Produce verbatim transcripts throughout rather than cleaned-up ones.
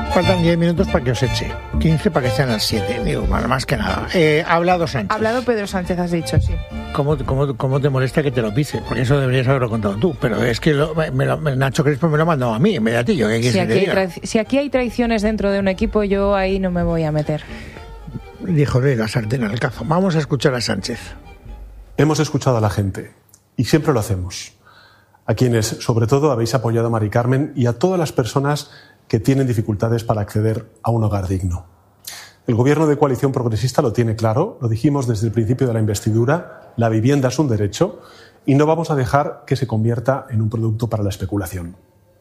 Faltan diez minutos para que os eche, quince para que sean las siete, digo, más que nada. Eh, ha hablado Sánchez. Ha hablado Pedro Sánchez, has dicho, sí. ¿Cómo, cómo, cómo te molesta que te lo pise? Porque eso deberías haberlo contado tú, pero es que lo, me lo, Nacho Crespo me lo ha mandado a mí, en vez de a ti. Yo, ¿qué si, aquí hay traic- si aquí hay traiciones dentro de un equipo, yo ahí no me voy a meter. Díjole la sartén al cazo. Vamos a escuchar a Sánchez. Hemos escuchado a la gente, y siempre lo hacemos. A quienes, sobre todo, habéis apoyado a Mari Carmen y a todas las personas que tienen dificultades para acceder a un hogar digno. El Gobierno de Coalición Progresista lo tiene claro, lo dijimos desde el principio de la investidura, la vivienda es un derecho y no vamos a dejar que se convierta en un producto para la especulación.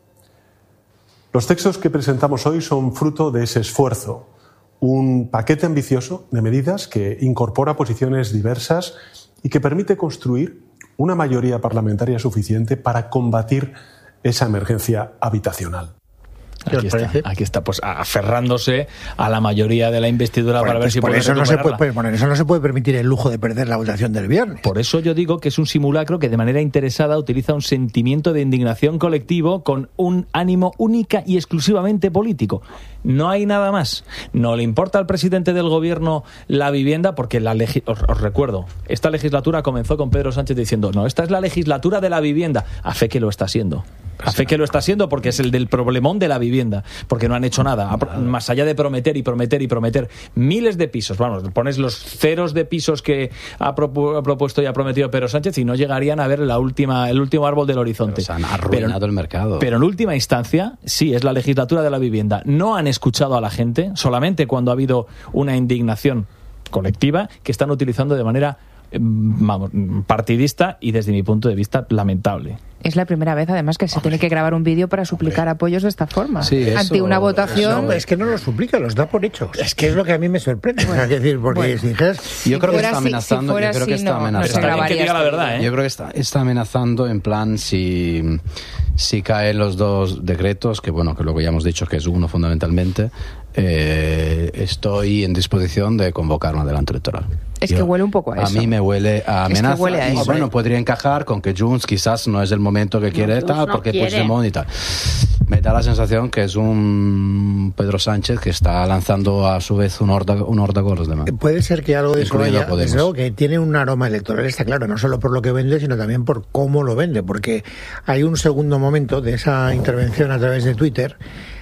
Los textos que presentamos hoy son fruto de ese esfuerzo, un paquete ambicioso de medidas que incorpora posiciones diversas y que permite construir una mayoría parlamentaria suficiente para combatir esa emergencia habitacional. Aquí está, aquí está, pues aferrándose a la mayoría de la investidura bueno, para pues ver si por puede eso no se puede, pues, bueno, eso no se puede permitir el lujo de perder la votación del viernes. Por eso yo digo que es un simulacro que de manera interesada utiliza un sentimiento de indignación colectivo con un ánimo única y exclusivamente político. No hay nada más. No le importa al presidente del gobierno la vivienda porque la legi- os, os recuerdo, esta legislatura comenzó con Pedro Sánchez diciendo no, esta es la legislatura de la vivienda. A fe que lo está siendo. A fe que lo está siendo porque es el del problemón de la vivienda, porque no han hecho nada, más allá de prometer y prometer y prometer miles de pisos. Vamos, pones los ceros de pisos que ha, propu- ha propuesto y ha prometido Pedro Sánchez y no llegarían a ver la última, el último árbol del horizonte. Pero se han arruinado pero, el mercado. Pero en última instancia, sí, es la legislatura de la vivienda. No han escuchado a la gente, solamente cuando ha habido una indignación colectiva que están utilizando de manera vamos, partidista y desde mi punto de vista lamentable. Es la primera vez, además, que se Hombre. tiene que grabar un vídeo para suplicar Hombre. apoyos de esta forma. Sí, eso, ante una votación. Eso, es que no los suplica, los da por hechos. Es que es lo que a mí me sorprende. Bueno, es decir, porque bueno. si dijeras, yo creo que está amenazando. Si, si yo creo que así, está no, amenazando. No que diga la verdad, ¿eh? Yo creo que está, está amenazando en plan si, si caen los dos decretos, que bueno, que luego ya hemos dicho que es uno fundamentalmente. Eh, estoy en disposición de convocar un adelanto electoral. Es Yo, que huele un poco a eso. A mí me huele a amenaza. Es que huele a eso. Y bueno, podría encajar con que Junts quizás no es el momento que quiere no, tal, no porque quiere. Puigdemont y tal. Me da la sensación que es un Pedro Sánchez que está lanzando a su vez un horda, un horda con los demás. Puede ser que algo de eso Incluido haya, Podemos. desde luego que tiene un aroma electoral, está claro, no solo por lo que vende, sino también por cómo lo vende, porque hay un segundo momento de esa intervención a través de Twitter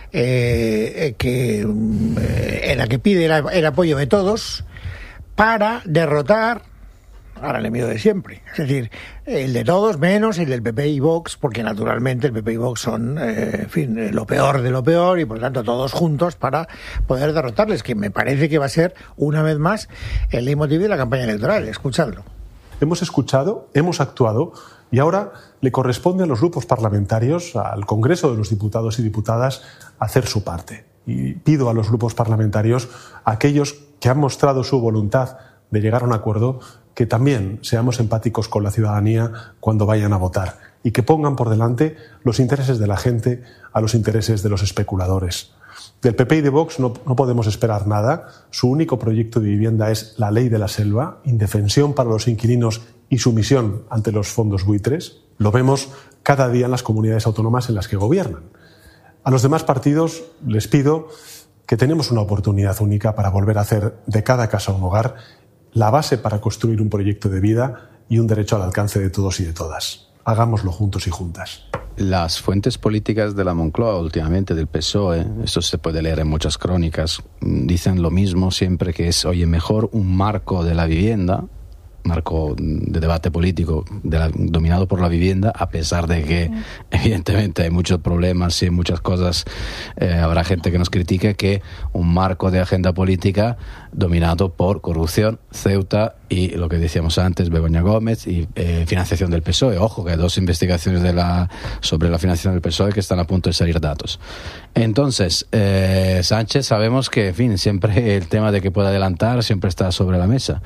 eh, que eh, en la que pide el, el apoyo de todos para derrotar al enemigo de siempre, es decir, el de todos menos el del P P y Vox, porque naturalmente el P P y Vox son, eh, en fin, lo peor de lo peor y por tanto todos juntos para poder derrotarles, que me parece que va a ser una vez más el leitmotiv de la campaña electoral. Escuchadlo. Hemos escuchado, hemos actuado y ahora le corresponde a los grupos parlamentarios, al Congreso de los Diputados y Diputadas, hacer su parte. Y pido a los grupos parlamentarios, a aquellos que han mostrado su voluntad de llegar a un acuerdo, que también seamos empáticos con la ciudadanía cuando vayan a votar y que pongan por delante los intereses de la gente a los intereses de los especuladores. Del P P y de Vox no, no podemos esperar nada. Su único proyecto de vivienda es la ley de la selva, indefensión para los inquilinos y sumisión ante los fondos buitres. Lo vemos cada día en las comunidades autónomas en las que gobiernan. A los demás partidos les pido que tenemos una oportunidad única para volver a hacer de cada casa un hogar, la base para construir un proyecto de vida y un derecho al alcance de todos y de todas. Hagámoslo juntos y juntas. Las fuentes políticas de la Moncloa últimamente, del P S O E, esto se puede leer en muchas crónicas, dicen lo mismo siempre, que es, oye, mejor un marco de la vivienda, marco de debate político de la, dominado por la vivienda, a pesar de que evidentemente hay muchos problemas y muchas cosas, eh, habrá gente que nos critique, que un marco de agenda política dominado por corrupción, Ceuta y lo que decíamos antes, Begoña Gómez y eh, financiación del P S O E. Ojo, que hay dos investigaciones de la, sobre la financiación del P S O E que están a punto de salir datos. Entonces, eh, Sánchez, sabemos que, en fin, siempre el tema de que pueda adelantar siempre está sobre la mesa.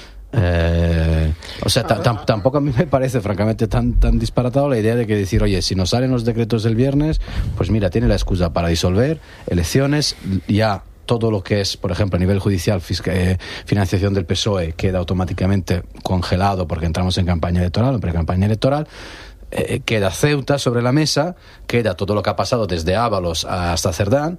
Eh, o sea, t- t- tampoco a mí me parece francamente tan, tan disparatado la idea de que decir, oye, si nos salen los decretos del viernes, pues mira, tiene la excusa para disolver elecciones, ya todo lo que es, por ejemplo, a nivel judicial, fisca- eh, financiación del P S O E queda automáticamente congelado porque entramos en campaña electoral, en pre-campaña electoral. Eh, queda Ceuta sobre la mesa, queda todo lo que ha pasado desde Ábalos hasta Cerdán,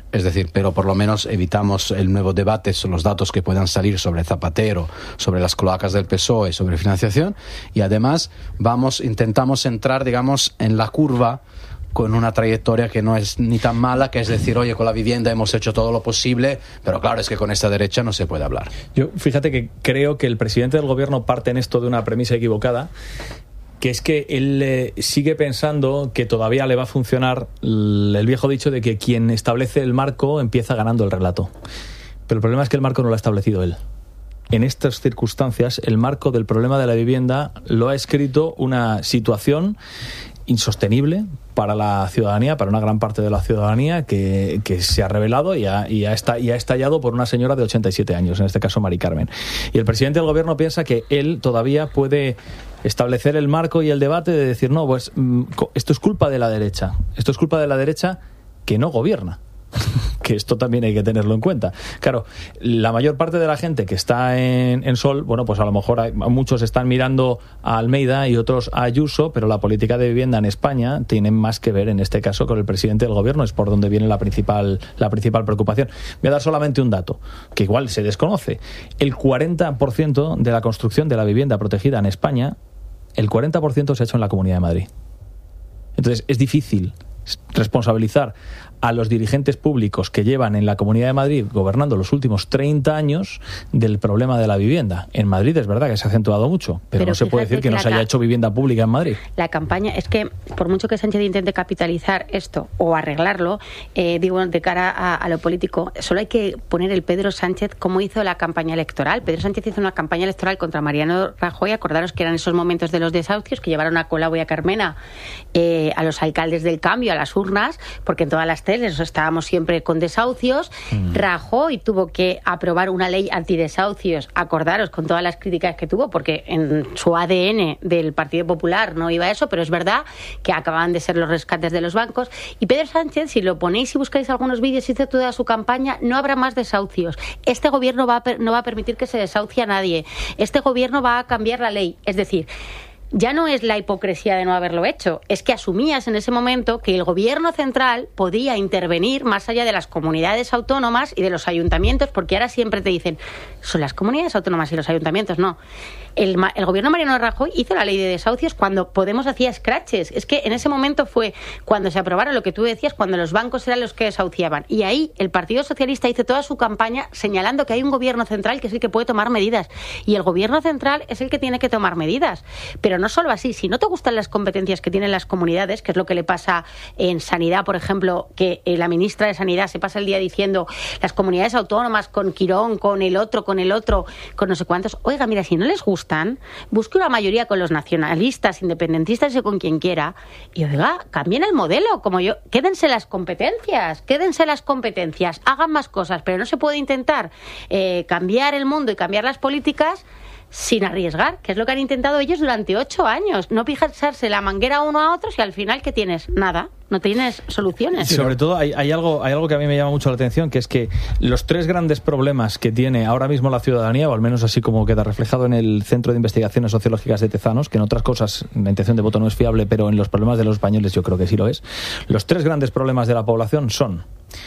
Es decir, pero por lo menos evitamos el nuevo debate sobre los datos que puedan salir sobre Zapatero, sobre las cloacas del P S O E, sobre financiación, y además vamos, intentamos entrar, digamos, en la curva con una trayectoria que no es ni tan mala, que es decir, oye, con la vivienda hemos hecho todo lo posible, pero claro, es que con esta derecha no se puede hablar. Yo, fíjate que creo que el presidente del gobierno parte en esto de una premisa equivocada, que es que él eh, sigue pensando que todavía le va a funcionar el, el viejo dicho de que quien establece el marco empieza ganando el relato. Pero el problema es que el marco no lo ha establecido él. En estas circunstancias, el marco del problema de la vivienda lo ha escrito una situación insostenible para la ciudadanía, para una gran parte de la ciudadanía, que, que se ha revelado y ha, y, ha esta, y ha estallado por una señora de ochenta y siete años, en este caso Mari Carmen. Y el presidente del gobierno piensa que él todavía puede establecer el marco y el debate de decir, no, pues esto es culpa de la derecha, esto es culpa de la derecha que no gobierna. Que esto también hay que tenerlo en cuenta. Claro, la mayor parte de la gente que está en, en Sol, bueno, pues a lo mejor hay, muchos están mirando a Almeida y otros a Ayuso, pero la política de vivienda en España tiene más que ver, en este caso, con el presidente del gobierno. Es por donde viene la principal, la principal preocupación. Voy a dar solamente un dato, que igual se desconoce. El cuarenta por ciento de la construcción de la vivienda protegida en España, el cuarenta por ciento se ha hecho en la Comunidad de Madrid. Entonces, es difícil responsabilizar a los dirigentes públicos que llevan en la Comunidad de Madrid gobernando los últimos treinta años del problema de la vivienda. En Madrid es verdad que se ha acentuado mucho, pero, pero no se puede decir que, que no se haya hecho vivienda pública en Madrid. La campaña, es que por mucho que Sánchez intente capitalizar esto o arreglarlo, eh, digo, de cara a, a lo político, solo hay que poner el Pedro Sánchez como hizo la campaña electoral. Pedro Sánchez hizo una campaña electoral contra Mariano Rajoy. Acordaros que eran esos momentos de los desahucios que llevaron a Colau y a Carmena, eh, a los alcaldes del cambio, a las urnas, porque en todas las teles estábamos siempre con desahucios. Mm. Rajoy tuvo que aprobar una ley antidesahucios, acordaros, con todas las críticas que tuvo, porque en su A D N del Partido Popular no iba eso, pero es verdad que acababan de ser los rescates de los bancos. Y Pedro Sánchez, si lo ponéis y buscáis algunos vídeos, hizo toda su campaña, no habrá más desahucios. Este gobierno va a per- no va a permitir que se desahucie a nadie. Este gobierno va a cambiar la ley. Es decir, ya no es la hipocresía de no haberlo hecho, es que asumías en ese momento que el gobierno central podía intervenir más allá de las comunidades autónomas y de los ayuntamientos, porque ahora siempre te dicen, son las comunidades autónomas y los ayuntamientos. No. El, el gobierno Mariano Rajoy hizo la ley de desahucios cuando Podemos hacía scratches. Es que en ese momento fue cuando se aprobaron lo que tú decías, cuando los bancos eran los que desahuciaban. Y ahí el Partido Socialista hizo toda su campaña señalando que hay un gobierno central que es el que puede tomar medidas. Y el gobierno central es el que tiene que tomar medidas. Pero no solo así, si no te gustan las competencias que tienen las comunidades, que es lo que le pasa en Sanidad, por ejemplo, que la ministra de Sanidad se pasa el día diciendo las comunidades autónomas con Quirón, con el otro, con el otro, con no sé cuántos. Oiga, mira, si no les gustan, busque una mayoría con los nacionalistas, independentistas y con quien quiera, y oiga, cambien el modelo, como yo, quédense las competencias, quédense las competencias, hagan más cosas, pero no se puede intentar eh, cambiar el mundo y cambiar las políticas sin arriesgar, que es lo que han intentado ellos durante ocho años. No pisarse la manguera uno a otros y al final, ¿qué tienes? Nada. No tienes soluciones. Y sobre todo hay, hay algo hay algo que a mí me llama mucho la atención, que es que los tres grandes problemas que tiene ahora mismo la ciudadanía, o al menos así como queda reflejado en el Centro de Investigaciones Sociológicas de Tezanos, que en otras cosas la intención de voto no es fiable, pero en los problemas de los españoles yo creo que sí lo es. Los tres grandes problemas de la población son,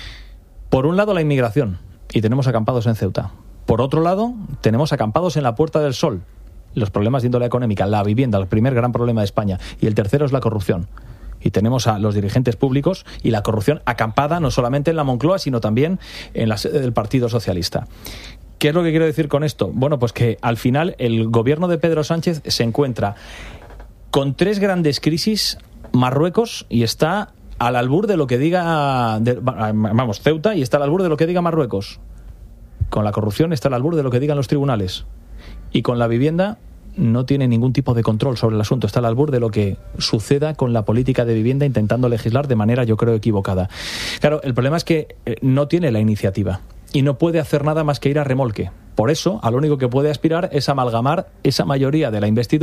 por un lado, la inmigración, y tenemos acampados en Ceuta. Por otro lado, tenemos acampados en la Puerta del Sol, los problemas de índole económica, la vivienda, el primer gran problema de España, y el tercero es la corrupción. Y tenemos a los dirigentes públicos y la corrupción acampada no solamente en la Moncloa, sino también en la sede del Partido Socialista. ¿Qué es lo que quiero decir con esto? Bueno, pues que al final el gobierno de Pedro Sánchez se encuentra con tres grandes crisis, Marruecos, y está al albur de lo que diga, de, vamos, Ceuta, y está al albur de lo que diga Marruecos. Con la corrupción está al albur de lo que digan los tribunales. Y con la vivienda no tiene ningún tipo de control sobre el asunto. Está al albur de lo que suceda con la política de vivienda, intentando legislar de manera, yo creo, equivocada. Claro, el problema es que no tiene la iniciativa y no puede hacer nada más que ir a remolque. Por eso, a lo único que puede aspirar es amalgamar esa mayoría de la investidura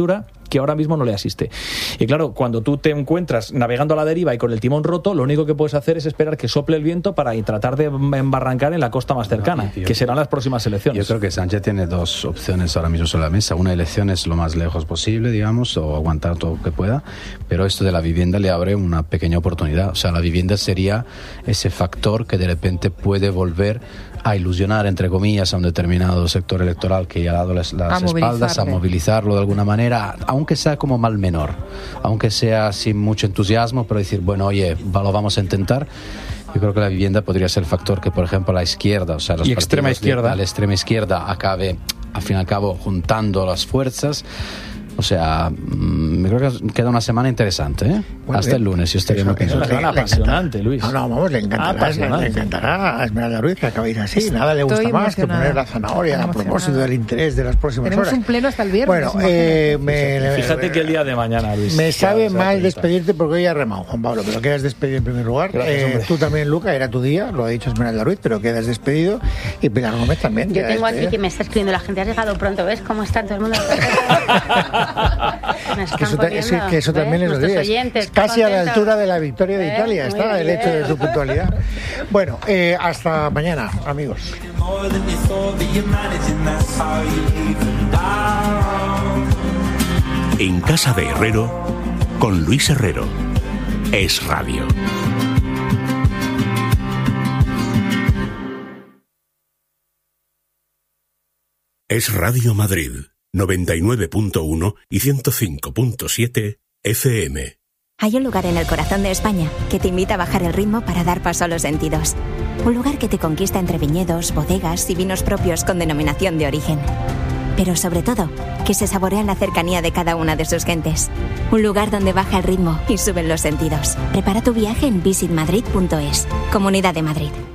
que ahora mismo no le asiste. Y claro, cuando tú te encuentras navegando a la deriva y con el timón roto, lo único que puedes hacer es esperar que sople el viento para tratar de embarrancar en la costa más cercana, no, que serán las próximas elecciones. Yo creo que Sánchez tiene dos opciones ahora mismo sobre la mesa. Una elección es lo más lejos posible, digamos, o aguantar todo lo que pueda, pero esto de la vivienda le abre una pequeña oportunidad. O sea, la vivienda sería ese factor que de repente puede volver a ilusionar, entre comillas, a un determinado sector electoral que ya ha dado las, las espaldas, a movilizarlo de alguna manera, aunque sea como mal menor, aunque sea sin mucho entusiasmo, pero decir, bueno, oye, lo vamos a intentar. Yo creo que la vivienda podría ser el factor que, por ejemplo, la izquierda, o sea, los y extrema izquierda, de, la extrema izquierda acabe, al fin y al cabo, juntando las fuerzas. O sea, me creo que queda una semana interesante, ¿eh? Bueno, hasta el lunes, si os estaría muy Es una semana apasionante, Luis. No, no, vamos, le encantará, le encantará a Esmeralda Ruiz que acabéis así. Estoy Nada le gusta más que poner la zanahoria a propósito del interés de las próximas Tenemos horas. un pleno hasta el viernes. Bueno, eh, me, fíjate que el día de mañana, Luis. Me sabe ya, mal despedirte porque hoy ha remado, Juan Pablo, pero quedas despedido en primer lugar. Gracias, eh, tú también, Luca, era tu día, lo ha dicho Esmeralda Ruiz, pero quedas despedido. Y Pilar Gómez también. Yo tengo despedido. aquí que me está escribiendo la gente, has llegado pronto, ¿ves cómo está todo el mundo? Que eso, es, que eso también es lo que oyentes, casi a la altura de la victoria de Italia está el hecho de su puntualidad. Bueno, eh, hasta mañana, amigos. En casa de Herrero, con Luis Herrero. Es Radio. Es Radio Madrid. noventa y nueve punto uno y ciento cinco punto siete F M. Hay un lugar en el corazón de España que te invita a bajar el ritmo para dar paso a los sentidos. Un lugar que te conquista entre viñedos, bodegas y vinos propios con denominación de origen. Pero sobre todo, que se saborea en la cercanía de cada una de sus gentes. Un lugar donde baja el ritmo y suben los sentidos. Prepara tu viaje en visit madrid punto es. Comunidad de Madrid.